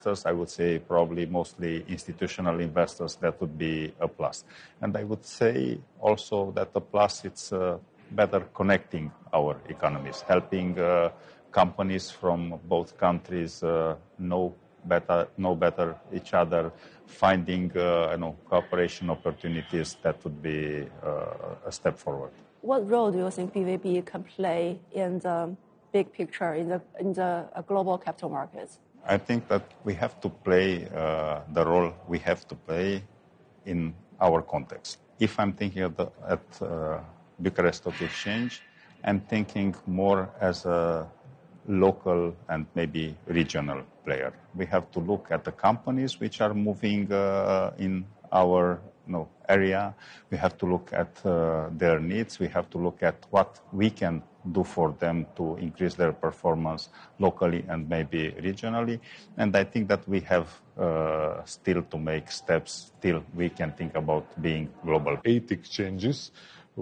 I would say probably mostly institutional investors, that would be a plus. And I would say also that the plus, it's better connecting our economies, helping companies from both countries know better each other, finding cooperation opportunities. That would be a step forward. What role do you think BVB can play in the big picture in the global capital markets? I think that we have to play the role we have to play in our context. If I'm thinking at Bucharest Stock Exchange, I'm thinking more as a local and maybe regional player. We have to look at the companies which are moving in our area. We have to look at their needs. We have to look at what we can do for them to increase their performance locally and maybe regionally. And I think that we have still to make steps till we can think about being global. 8 exchanges.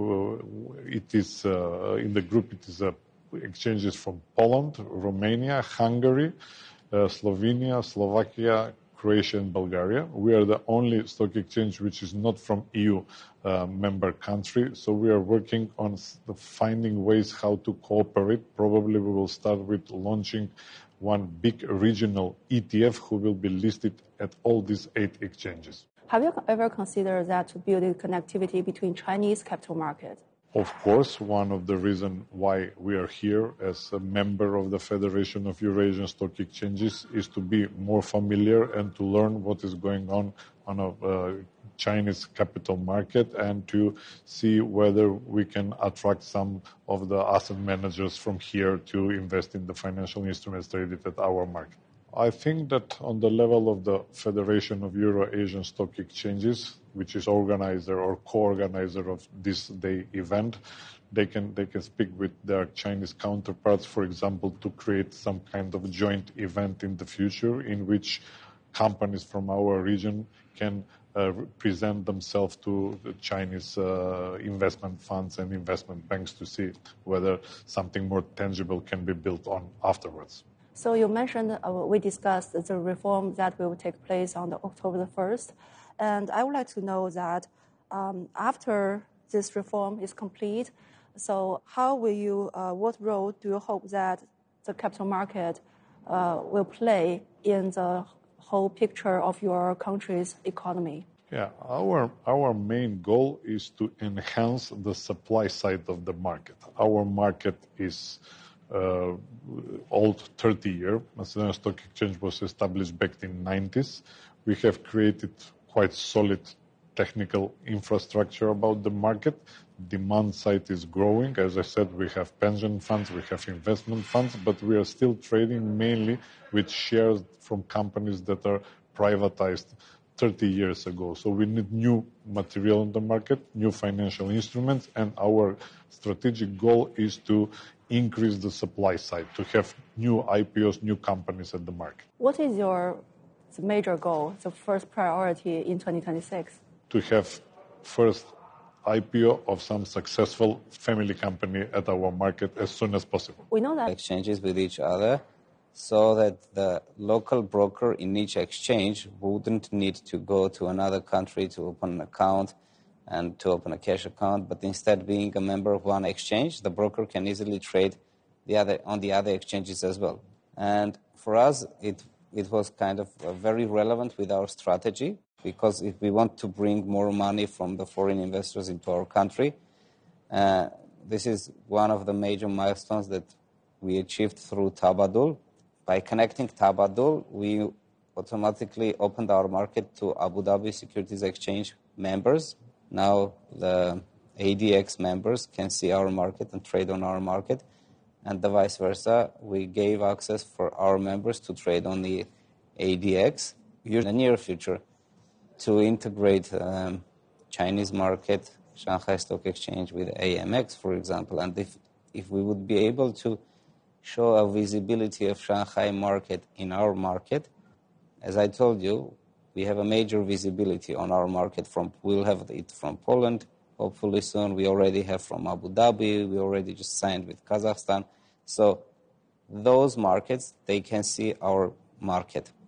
It is in the group. It is exchanges from Poland, Romania, Hungary, Slovenia, Slovakia, Croatia and Bulgaria. We are the only stock exchange which is not from EU member country. So we are working on finding ways how to cooperate. Probably we will start with launching one big regional ETF who will be listed at all these 8 exchanges. Have you ever considered that to build a connectivity between Chinese capital markets? Of course, one of the reasons why we are here as a member of the Federation of Eurasian Stock Exchanges is to be more familiar and to learn what is going on a Chinese capital market and to see whether we can attract some of the asset managers from here to invest in the financial instruments traded at our market. I think that on the level of the Federation of Euro-Asian Stock Exchanges, which is organizer or co-organizer of this day event, they can speak with their Chinese counterparts, for example, to create some kind of joint event in the future in which companies from our region can present themselves to the Chinese investment funds and investment banks to see whether something more tangible can be built on afterwards. So you mentioned, we discussed the reform that will take place on October the 1st. And I would like to know that after this reform is complete, so how will you, what role do you hope that the capital market will play in the whole picture of your country's economy? Yeah, our main goal is to enhance the supply side of the market. Our market is old, 30-year. Macedonian Stock Exchange was established back in the 90s. We have created quite solid technical infrastructure about the market. Demand side is growing. As I said, we have pension funds, we have investment funds, but we are still trading mainly with shares from companies that are privatized 30 years ago. So we need new material in the market, new financial instruments, and our strategic goal is to increase the supply side, to have new IPOs, new companies at the market. What is your major goal, the first priority in 2026? To have first IPO of some successful family company at our market as soon as possible. We know that exchanges with each other so that the local broker in each exchange wouldn't need to go to another country to open an account and to open a cash account, but instead being a member of one exchange, the broker can easily trade on the other exchanges as well. And for us, it was kind of very relevant with our strategy, because if we want to bring more money from the foreign investors into our country, this is one of the major milestones that we achieved through Tabadul. By connecting Tabadul, we automatically opened our market to Abu Dhabi Securities Exchange members. Now the ADX members can see our market and trade on our market, and the vice versa. We gave access for our members to trade on the ADX. In the near future, to integrate Chinese market, Shanghai Stock Exchange with AMX, for example, and if we would be able to show a visibility of Shanghai market in our market, as I told you, we have a major visibility on our market. We'll have it from Poland, hopefully soon. We already have from Abu Dhabi. We already just signed with Kazakhstan. So those markets, they can see our market.